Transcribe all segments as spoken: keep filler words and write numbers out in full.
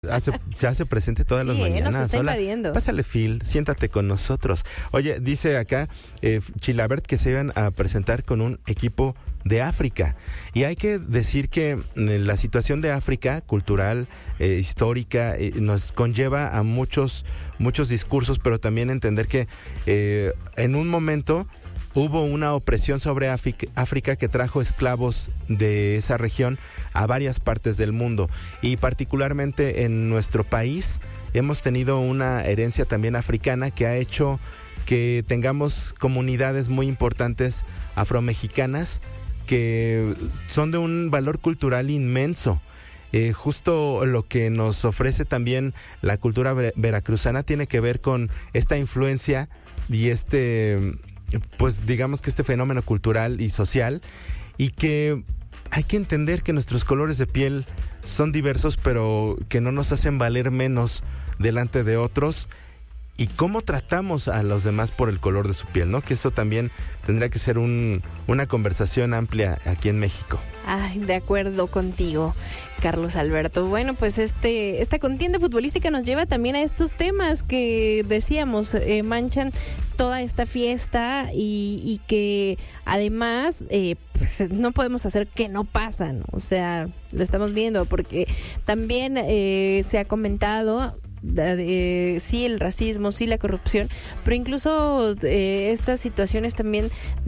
Hace, se hace presente todas Sí, las eh, mañanas. nos está Hola, invadiendo. pásale, Phil, siéntate con nosotros. Oye, dice acá eh, Chilabert que se iban a presentar con un equipo de África. Y hay que decir que eh, la situación de África, cultural, eh, histórica, eh, nos conlleva a muchos, muchos discursos, pero también entender que eh, en un momento hubo una opresión sobre África, África que trajo esclavos de esa región a varias partes del mundo, y particularmente en nuestro país hemos tenido una herencia también africana que ha hecho que tengamos comunidades muy importantes afromexicanas que son de un valor cultural inmenso. Eh, justo lo que nos ofrece también la cultura ver- veracruzana tiene que ver con esta influencia y este... pues digamos que este fenómeno cultural y social, y que hay que entender que nuestros colores de piel son diversos, pero que no nos hacen valer menos delante de otros, y cómo tratamos a los demás por el color de su piel, ¿no? Que eso también tendría que ser un, una conversación amplia aquí en México. Ay, de acuerdo contigo, Carlos Alberto. Bueno, pues este esta contienda futbolística nos lleva también a estos temas que decíamos, eh, manchan toda esta fiesta y, y que además eh, pues no podemos hacer que no pasan. O sea, lo estamos viendo porque también eh, se ha comentado... Eh, sí el racismo, sí la corrupción, pero incluso eh, estas situaciones también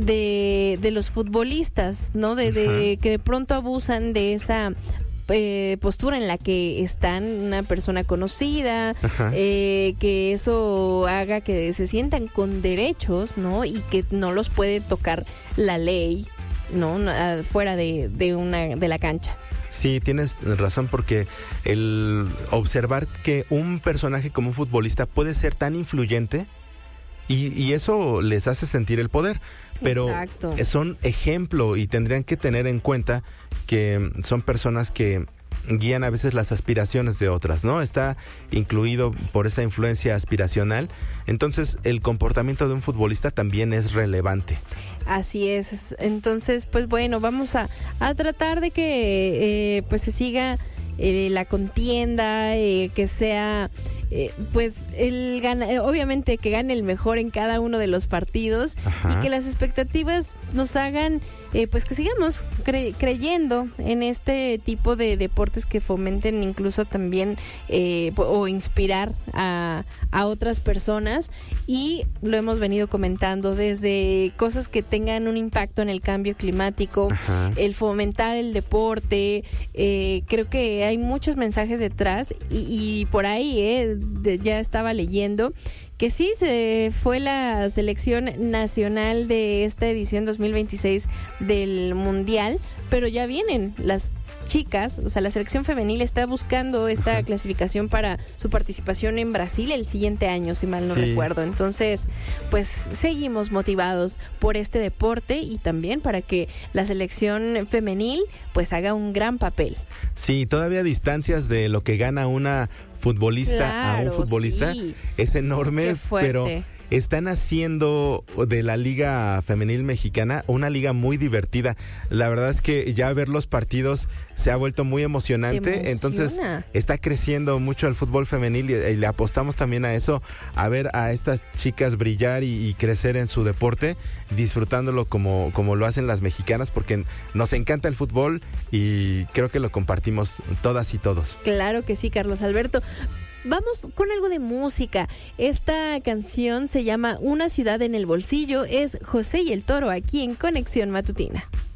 de, de los futbolistas, ¿no? De, de que de pronto abusan de esa eh, postura en la que están una persona conocida, eh, que eso haga que se sientan con derechos, ¿no? Y que no los puede tocar la ley, ¿no? Fuera de, de una de la cancha. Sí, tienes razón, porque el observar que un personaje como un futbolista puede ser tan influyente y, y eso les hace sentir el poder, pero Exacto. son ejemplo y tendrían que tener en cuenta que son personas que guían a veces las aspiraciones de otras, ¿no? Está incluido por esa influencia aspiracional, entonces el comportamiento de un futbolista también es relevante. Así es, entonces pues bueno, vamos a, a tratar de que eh, pues se siga eh, la contienda, eh, que sea eh, pues el gana, eh, obviamente que gane el mejor en cada uno de los partidos. Ajá. Y que las expectativas nos hagan eh, pues que sigamos cre- creyendo en este tipo de deportes que fomenten incluso también eh, o inspirar a, a otras personas, y lo hemos venido comentando desde cosas que tengan un impacto en el cambio climático. Ajá. El fomentar el deporte, eh, creo que hay muchos mensajes detrás y, y por ahí eh, de, ya estaba leyendo que sí se fue la selección nacional de esta edición dos mil veintiséis del Mundial, pero ya vienen las chicas, o sea, la selección femenil está buscando esta Ajá. clasificación para su participación en Brasil el siguiente año, si mal no sí. recuerdo. Entonces, pues seguimos motivados por este deporte y también para que la selección femenil pues haga un gran papel. Sí, todavía a distancias de lo que gana una futbolista claro, a un futbolista sí. es enorme, pero están haciendo de la Liga Femenil Mexicana una liga muy divertida. La verdad es que ya ver los partidos se ha vuelto muy emocionante, entonces está creciendo mucho el fútbol femenil y, y le apostamos también a eso, a ver a estas chicas brillar y, y crecer en su deporte, disfrutándolo como, como lo hacen las mexicanas, porque nos encanta el fútbol y creo que lo compartimos todas y todos. Claro que sí, Carlos Alberto. Vamos con algo de música. Esta canción se llama Una ciudad en el bolsillo, es José y el Toro aquí en Conexión Matutina.